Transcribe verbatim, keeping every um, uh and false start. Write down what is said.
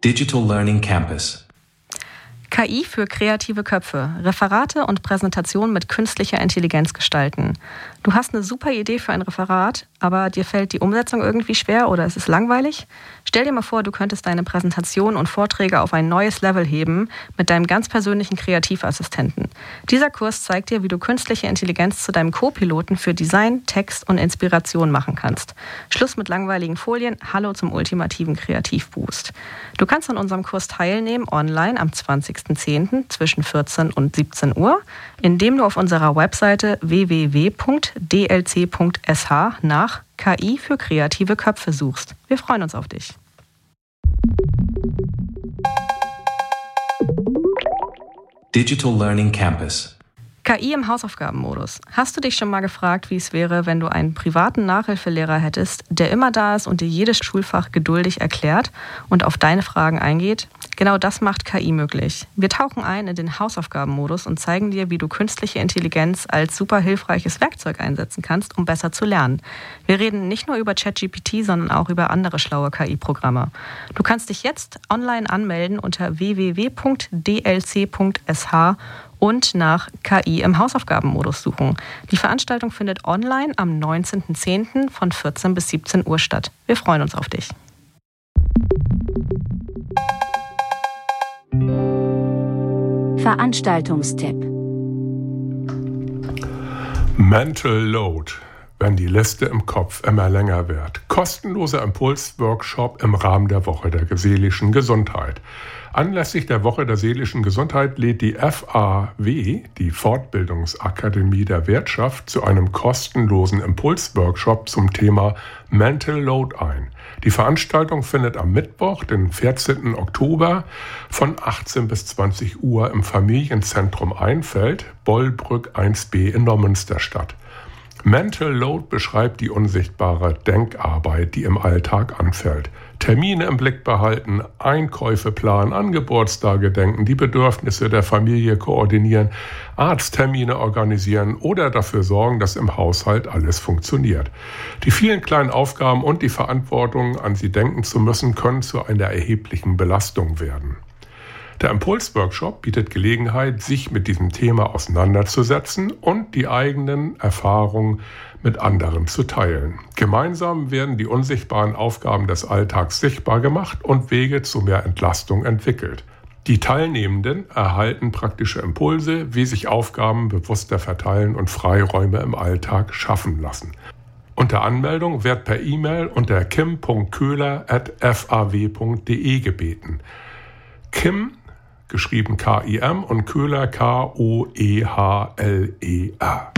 Digital Learning Campus. K I für kreative Köpfe. Referate und Präsentationen mit künstlicher Intelligenz gestalten. Du hast eine super Idee für ein Referat, aber dir fällt die Umsetzung irgendwie schwer oder es ist langweilig? Stell dir mal vor, du könntest deine Präsentationen und Vorträge auf ein neues Level heben mit deinem ganz persönlichen Kreativassistenten. Dieser Kurs zeigt dir, wie du künstliche Intelligenz zu deinem Co-Piloten für Design, Text und Inspiration machen kannst. Schluss mit langweiligen Folien, hallo zum ultimativen Kreativboost. Du kannst an unserem Kurs teilnehmen online am zwanzigsten zehnten zwischen vierzehn und siebzehn Uhr, indem du auf unserer Webseite w w w punkt d l c punkt s h nach K I für kreative Köpfe suchst. Wir freuen uns auf dich. Digital Learning Campus. K I im Hausaufgabenmodus. Hast du dich schon mal gefragt, wie es wäre, wenn du einen privaten Nachhilfelehrer hättest, der immer da ist und dir jedes Schulfach geduldig erklärt und auf deine Fragen eingeht? Genau das macht K I möglich. Wir tauchen ein in den Hausaufgabenmodus und zeigen dir, wie du künstliche Intelligenz als super hilfreiches Werkzeug einsetzen kannst, um besser zu lernen. Wir reden nicht nur über ChatGPT, sondern auch über andere schlaue K I-Programme. Du kannst dich jetzt online anmelden unter w w w punkt d l c punkt s h und nach K I im Hausaufgabenmodus suchen. Die Veranstaltung findet online am neunzehnten zehnten von vierzehn bis siebzehn Uhr statt. Wir freuen uns auf dich. Veranstaltungstipp. Mental Load, wenn die Liste im Kopf immer länger wird. Kostenloser Impulsworkshop im Rahmen der Woche der seelischen Gesundheit. Anlässlich der Woche der seelischen Gesundheit lädt die F A W, die Fortbildungsakademie der Wirtschaft, zu einem kostenlosen Impulsworkshop zum Thema Mental Load ein. Die Veranstaltung findet am Mittwoch, den vierzehnten Oktober von achtzehn bis zwanzig Uhr im Familienzentrum Einfeld, Bollbrück eins b in Neumünster statt. Mental Load beschreibt die unsichtbare Denkarbeit, die im Alltag anfällt. Termine im Blick behalten, Einkäufe planen, an Geburtstage denken, die Bedürfnisse der Familie koordinieren, Arzttermine organisieren oder dafür sorgen, dass im Haushalt alles funktioniert. Die vielen kleinen Aufgaben und die Verantwortung, an sie denken zu müssen, können zu einer erheblichen Belastung werden. Der Impulsworkshop bietet Gelegenheit, sich mit diesem Thema auseinanderzusetzen und die eigenen Erfahrungen mit anderen zu teilen. Gemeinsam werden die unsichtbaren Aufgaben des Alltags sichtbar gemacht und Wege zu mehr Entlastung entwickelt. Die Teilnehmenden erhalten praktische Impulse, wie sich Aufgaben bewusster verteilen und Freiräume im Alltag schaffen lassen. Unter Anmeldung wird per E-Mail unter kim punkt köhler at f a w punkt d e gebeten. Kim, geschrieben K I M und Köhler K O E H L E R.